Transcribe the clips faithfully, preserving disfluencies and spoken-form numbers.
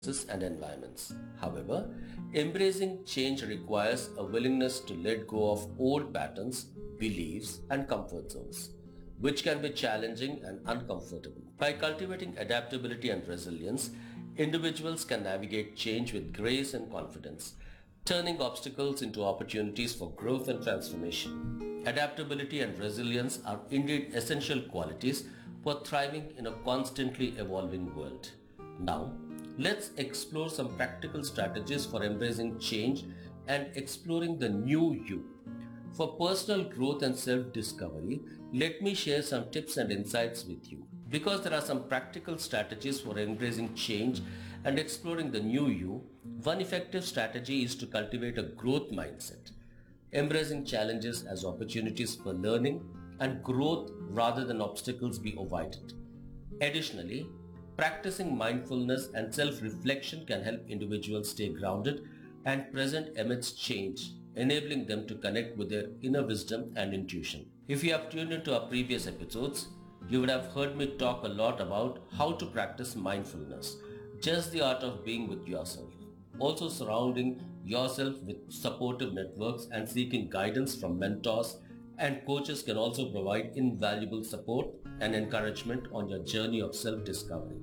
and environments. However, embracing change requires a willingness to let go of old patterns, beliefs, and comfort zones, which can be challenging and uncomfortable. By cultivating adaptability and resilience, individuals can navigate change with grace and confidence, turning obstacles into opportunities for growth and transformation. Adaptability and resilience are indeed essential qualities for thriving in a constantly evolving world. Now, let's explore some practical strategies for embracing change and exploring the new you. For personal growth and self-discovery, let me share some tips and insights with you. Because there are some practical strategies for embracing change and exploring the new you, one effective strategy is to cultivate a growth mindset, embracing challenges as opportunities for learning and growth rather than obstacles be avoided. Additionally, practicing mindfulness and self-reflection can help individuals stay grounded and present amidst change, enabling them to connect with their inner wisdom and intuition. If you have tuned into our previous episodes, you would have heard me talk a lot about how to practice mindfulness, just the art of being with yourself. Also surrounding yourself with supportive networks and seeking guidance from mentors and coaches can also provide invaluable support and encouragement on your journey of self-discovery.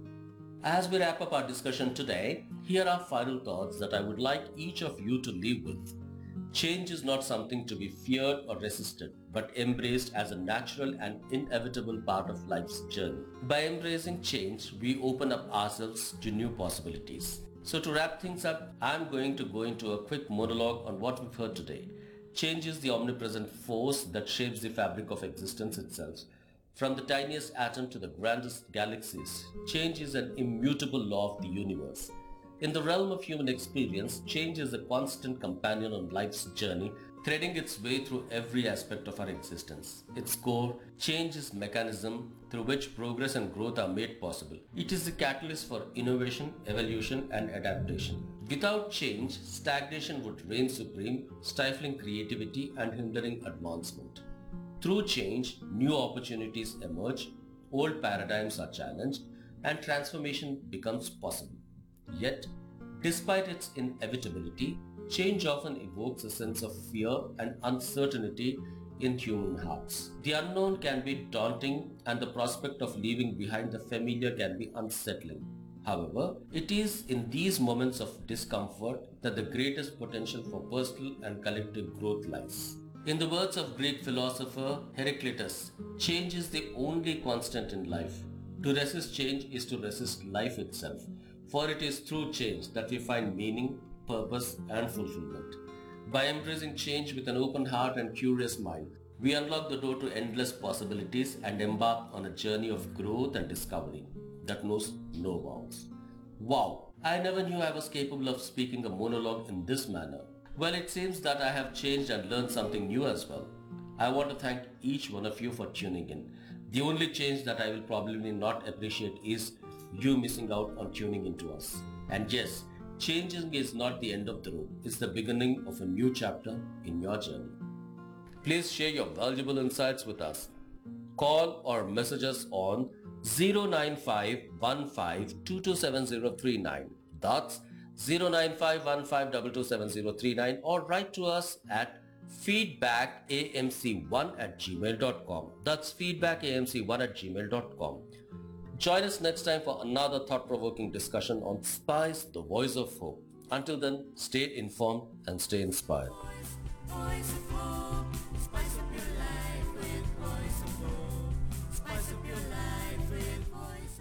As we wrap up our discussion today, here are final thoughts that I would like each of you to leave with. Change is not something to be feared or resisted, but embraced as a natural and inevitable part of life's journey. By embracing change, we open up ourselves to new possibilities. So to wrap things up, I'm going to go into a quick monologue on what we've heard today. Change is the omnipresent force that shapes the fabric of existence itself. From the tiniest atom to the grandest galaxies, change is an immutable law of the universe. In the realm of human experience, change is a constant companion on life's journey, threading its way through every aspect of our existence. Its core, change is the mechanism through which progress and growth are made possible. It is the catalyst for innovation, evolution, and adaptation. Without change, stagnation would reign supreme, stifling creativity and hindering advancement. Through change, new opportunities emerge, old paradigms are challenged, and transformation becomes possible. Yet, despite its inevitability, change often evokes a sense of fear and uncertainty in human hearts. The unknown can be daunting, and the prospect of leaving behind the familiar can be unsettling. However, it is in these moments of discomfort that the greatest potential for personal and collective growth lies. In the words of Greek philosopher Heraclitus, change is the only constant in life. To resist change is to resist life itself, for it is through change that we find meaning, purpose, and fulfillment. By embracing change with an open heart and curious mind, we unlock the door to endless possibilities and embark on a journey of growth and discovery that knows no bounds. Wow, I never knew I was capable of speaking a monologue in this manner. Well, it seems that I have changed and learned something new as well. I want to thank each one of you for tuning in. The only change that I will probably not appreciate is you missing out on tuning into us. And yes, changing is not the end of the road. It's the beginning of a new chapter in your journey. Please share your valuable insights with us. Call or message us on zero nine five one five two two seven zero three nine. That's zero nine five one five two two seven zero three nine, or write to us at feedback a m c one at gmail dot com. That's feedback a m c one at gmail dot com. Join us next time for another thought-provoking discussion on Spice, the voice of hope. Until then, stay informed and stay inspired. Voice of hope, spice up your life with voice of hope. Spice up your life with voice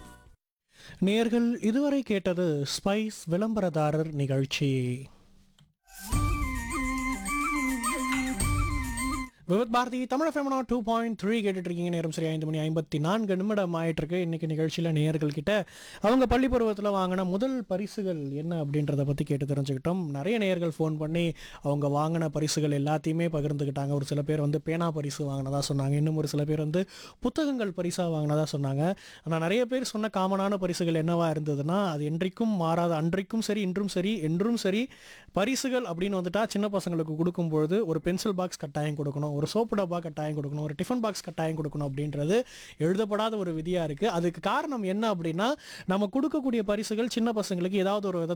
of நேர்கள் இதுவரை கேட்டது spice விளம்பரதாரர் நிகழ்ச்சி. விவத் Bharathi Tamil FM two point three கேட்டுட்டு இருக்கீங்க. நேரம் சரி ஐந்து மணி ஐம்பத்தி நான்கு நிமிடம் ஆயிட்டு இருக்கு. இன்னைக்கு நிகழ்ச்சியில் நேயர்கள் கிட்ட அவங்க பள்ளி பருவத்தில் வாங்கின முதல் பரிசுகள் என்ன அப்படின்றத பற்றி கேட்டு தெரிஞ்சுக்கிட்டோம். நிறைய நேயர்கள் ஃபோன் பண்ணி அவங்க வாங்கின பரிசுகள் எல்லாத்தையுமே பகிர்ந்துக்கிட்டாங்க. ஒரு சில பேர் வந்து பேனா பரிசு வாங்கினதா சொன்னாங்க, இன்னும் ஒரு சில பேர் வந்து புத்தகங்கள் பரிசாக வாங்கினதா சொன்னாங்க. ஆனால் நிறைய பேர் சொன்ன காமனான பரிசுகள் என்னவா இருந்ததுன்னா, அது என்றைக்கும் மாறாத, அன்றைக்கும் சரி இன்றும் சரி என்றும் சரி, பரிசுகள் அப்படின்னு வந்துட்டா சின்ன பசங்களுக்கு கொடுக்கும்பொழுது ஒரு பென்சில் பாக்ஸ் கட்டாயம் கொடுக்கணும், ஒரு சோப்பு டப்பா கட்டாயம் கொடுக்கணும், ஒரு டிஃபன் பாக்ஸ் கட்டாயம் கொடுக்கணும் அப்படின்றது எழுதப்படாத ஒரு விதியாக இருக்குது. அதுக்கு காரணம் என்ன அப்படின்னா, நம்ம கொடுக்கக்கூடிய பரிசுகள் சின்ன பசங்களுக்கு ஏதாவது ஒரு விதத்தில்